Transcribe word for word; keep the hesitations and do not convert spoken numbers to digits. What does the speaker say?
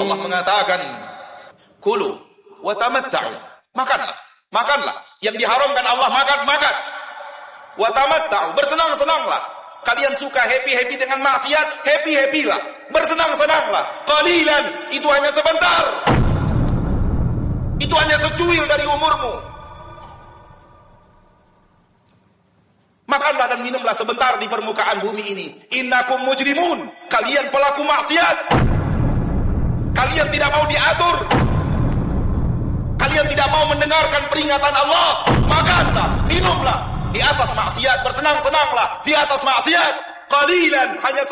Allah mengatakan, kulu wa tamatta'u. Makanlah, makanlah. Yang diharamkan Allah makan, makan. Wa tamatta'u, bersenang-senanglah. Kalian suka happy-happy dengan maksiat, happy-happylah. Bersenang-senanglah. Qalilan, itu hanya sebentar. Itu hanya secuil dari umurmu. Makanlah dan minumlah sebentar di permukaan bumi ini. Innakum mujrimun, kalian pelaku maksiat. Kalian tidak mau diatur. Kalian tidak mau mendengarkan peringatan Allah. Makanlah, minumlah. Di atas maksiat, bersenang-senanglah. Di atas maksiat. Qalilan, hanya